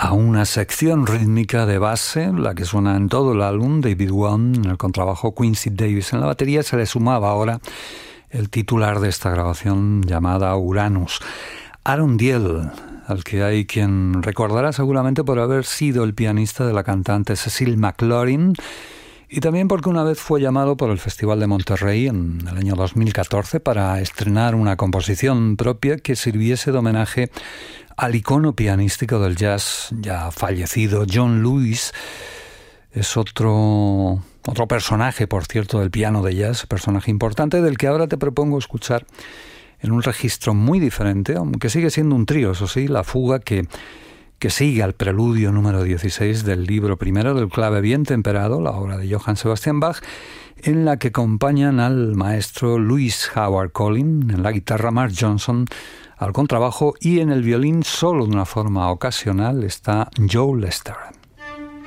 a una sección rítmica de base, la que suena en todo el álbum, David One en el contrabajo, Quincy Davis en la batería, se le sumaba ahora el titular de esta grabación llamada Uranus, Aaron Diel, al que hay quien recordará seguramente por haber sido el pianista de la cantante Cecile McLaurin, y también porque una vez fue llamado por el Festival de Monterrey en el año 2014 para estrenar una composición propia que sirviese de homenaje al icono pianístico del jazz ya fallecido John Lewis. Es otro personaje, por cierto, del piano de jazz, personaje importante del que ahora te propongo escuchar en un registro muy diferente, aunque sigue siendo un trío, eso sí, la fuga que sigue al preludio número 16 del libro primero del Clave bien temperado, la obra de Johann Sebastian Bach, en la que acompañan al maestro Louis Howard Collin, en la guitarra Mark Johnson, al contrabajo, y en el violín, solo de una forma ocasional, está Joe Lester.